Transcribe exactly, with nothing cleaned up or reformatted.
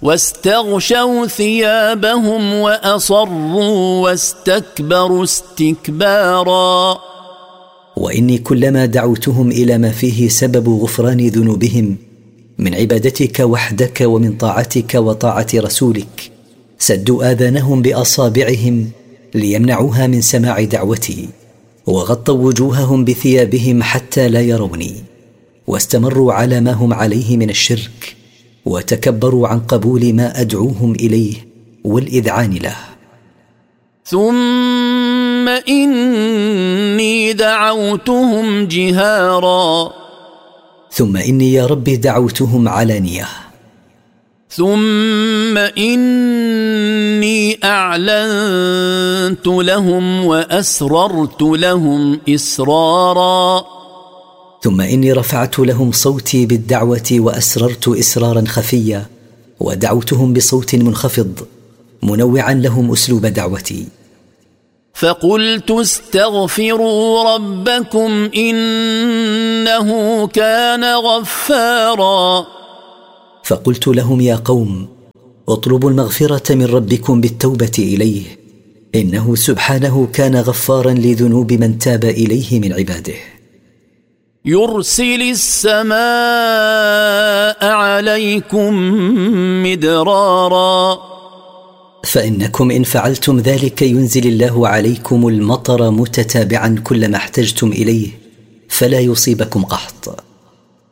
واستغشوا ثيابهم وأصروا واستكبروا استكبارا. وإني كلما دعوتهم إلى ما فيه سبب غفران ذنوبهم من عبادتك وحدك ومن طاعتك وطاعة رسولك سدوا آذانهم بأصابعهم ليمنعوها من سماع دعوتي، وغطوا وجوههم بثيابهم حتى لا يروني، واستمروا على ما هم عليه من الشرك، وتكبروا عن قبول ما أدعوهم إليه والإذعان له. ثم إني دعوتهم جهارا. ثم إني يا رب دعوتهم علانية. ثم إني أعلنت لهم وأسررت لهم إسرارا. ثم إني رفعت لهم صوتي بالدعوة وأسررت إسرارا خفيا، ودعوتهم بصوت منخفض منوعا لهم أسلوب دعوتي. فقلت استغفروا ربكم إنه كان غفارا. فقلت لهم يا قوم اطلبوا المغفرة من ربكم بالتوبة إليه، إنه سبحانه كان غفارا لذنوب من تاب إليه من عباده. يرسل السماء عليكم مدرارا. فإنكم إن فعلتم ذلك ينزل الله عليكم المطر متتابعا كلما احتجتم إليه فلا يصيبكم قحط.